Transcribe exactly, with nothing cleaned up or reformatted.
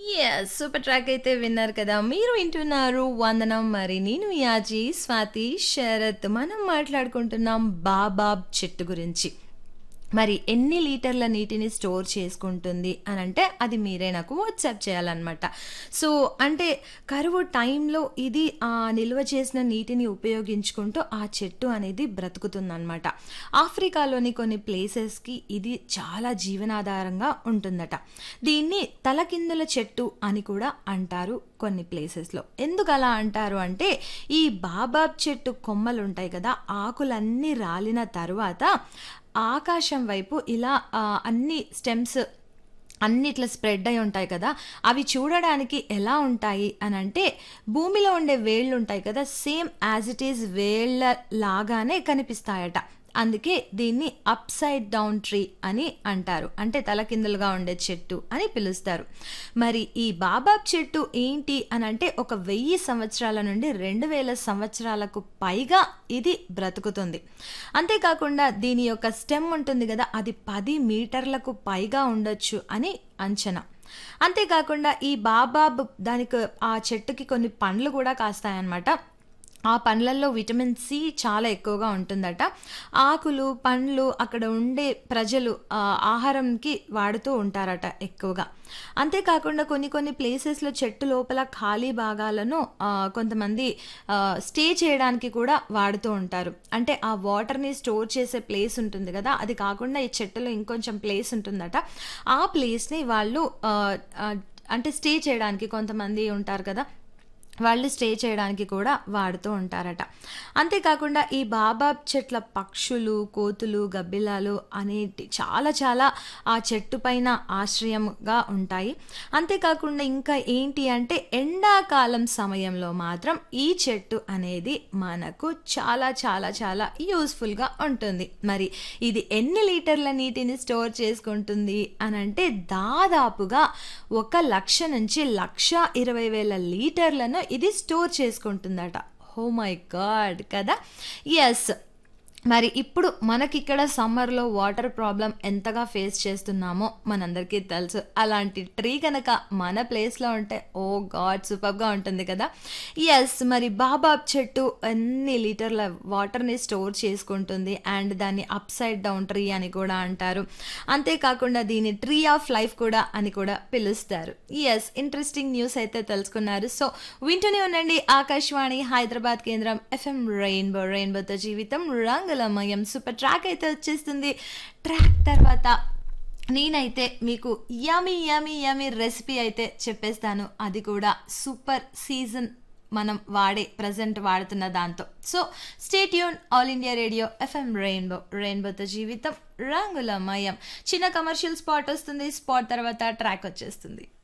Yes. Super track అయితే విన్నారు కదా! మీరు వింటున్నారు 'వందనం' మరి నేను మీ ఆర్‌జే స్వాతి శరత్. మనం మాట్లాడుకుంటున్నాం బాబాబ్ చెట్టు గురించి. మరి ఎన్ని లీటర్ల నీటిని స్టోర్ చేసుకుంటుంది అనంటే అది మీరే నాకు వాట్సాప్ చేయాలన్నమాట. సో, అంటే కరువు టైంలో ఇది ఆహ్, నిల్వ చేసిన నీటిని ఉపయోగించుకుంటూ ఆ చెట్టు అనేది బ్రతుకుతుందనమాట. ఆఫ్రికాలోని కొన్ని ప్లేసెస్‌కి ఇది చాలా జీవనాధారంగా ఉంటుందట. దీన్ని తలకిందుల చెట్టు అని కూడా అంటారు కొన్ని ప్లేసెస్‌లో. ఎందుకలా అంటారు అంటే, ఈ బాబాబ్ చెట్టు కొమ్మలుంటాయి కదా! ఆకులన్నీ రాలిన తరువాత ఆకాశం వైపు ఇలా ఆహ్, అన్ని స్టెమ్స్ అన్ని ఇట్లా స్ప్రెడ్ అయి ఉంటాయి కదా! అవి చూడడానికి ఎలా ఉంటాయి అనంటే, భూమిలో ఉండే వేళ్ళుంటాయి కదా! సేమ్ యాజ్ ఇట్ ఈజ్ వేళ్ళ లాగానే కనిపిస్తాయట. అందుకే దీన్ని అప్‌సైడ్ డౌన్ ట్రీ అని అంటారు. అంటే తలకిందులుగా ఉండే చెట్టు అని పిలుస్తారు. మరి ఈ బాబాబ్ చెట్టు ఏంటి అనంటే, ఒక వెయ్యి సంవత్సరాల నుండి రెండు వేల సంవత్సరాలకు పైగా ఇది బ్రతుకుతుంది. అంతేకాకుండా దీని యొక్క స్టెమ్ ఉంటుంది గదా! అది పది మీటర్లకు పైగా ఉండొచ్చు అని అంచనా. అంతేకాకుండా ఈ బాబాబ్ దానికి ఆ చెట్టుకి కొన్ని పండ్లు గూడా కాస్తాయన్నమాట. ఆ పండ్లల్లో విటమిన్ సి చాలా ఎక్కువగా ఉంటుందట. ఆకులు, పండ్లు అక్కడ ఉండే ప్రజలు ఆహ్, ఆహారంకి వాడుతూ ఉంటారట ఎక్కువగా. అంతేకాకుండా కొన్ని కొన్ని ప్లేసెస్‌లో చెట్టు లోపల ఖాళీ భాగాలను ఆహ్, కొంతమంది ఆహ్, స్టే చేయడానికి కూడా వాడుతూ ఉంటారు. అంటే ఆ వాటర్‌ని స్టోర్ చేసే ప్లేస్ ఉంటుంది గదా! అది కాకుండా ఈ చెట్టులో ఇంకొంచెం ప్లేస్ ఉంటుందట. ఆ ప్లేస్‌ని వాళ్ళు ఆహ్, ఆహ్, అంటే స్టే చేయడానికి కొంతమంది ఉంటారు కదా! వాళ్ళు స్టే చేయడానికి కూడా వాడుతూ ఉంటారట. అంతేకాకుండా ఈ బాబాబ్ చెట్ల పక్షులు, కోతులు, గబ్బిలాలు అనేటి చాలా చాలా ఆ చెట్టు పైన ఆశ్రయంగా ఉంటాయి. అంతేకాకుండా ఇంకా ఏంటి అంటే ఎండాకాలం సమయంలో మాత్రం ఈ చెట్టు అనేది మనకు చాలా చాలా చాలా యూజ్‌ఫుల్‌గా ఉంటుంది. మరి ఇది ఎన్ని లీటర్ల నీటిని స్టోర్ చేసుకుంటుంది అనంటే దాదాపుగా ఒక లక్ష నుంచి లక్ష ఇరవై వేల లీటర్లను ఇది స్టోర్ చేసుకుంటుందట. Oh my God! కదా! యెస్. మరి ఇప్పుడు మనకిక్కడ సమ్మర్‌లో వాటర్ ప్రాబ్లమ్ ఎంతగా ఫేస్ చేస్తున్నామో మనందరికీ తెలుసు. అలాంటి ట్రీ గనక మన ప్లేస్‌లో ఉంటే ఓహ్ గాడ్! సూపర్బ్‌గా ఉంటుంది కదా! యెస్. మరి బాబాబ్ చెట్టు ఎన్ని లీటర్ల వాటర్‌ని స్టోర్ చేసుకుంటుంది అండ్ దాన్ని అప్‌సైడ్ డౌన్ ట్రీ అని కూడా అంటారు. అంతేకాకుండా దీన్ని ట్రీ ఆఫ్ లైఫ్ కూడా అని కూడా పిలుస్తారు. యెస్. ఇంట్రెస్టింగ్ న్యూస్ అయితే తెలుసుకున్నారు. సో, వింటూనే ఉండండి ఆకాశవాణి హైదరాబాద్ కేంద్రం ఎఫ్ఎం రెయిన్బో. రెయిన్బోతో జీవితం రంగులమయం. సూపర్ ట్రాక్ అయితే వచ్చేస్తుంది. ట్రాక్ తర్వాత నేనైతే మీకు యమ్మీ యమ్మీ యమ్మీ రెసిపీ అయితే చెప్పేస్తాను. అది కూడా సూపర్ సీజన్ మనం వాడే ప్రెజెంట్ వాడుతున్న దాంతో. So, stay tune all India radio FM rainbow. రెయిన్బోతో జీవితం రంగులమయం. చిన్న కమర్షియల్ స్పాట్ వస్తుంది. స్పాట్ తర్వాత ట్రాక్ వచ్చేస్తుంది.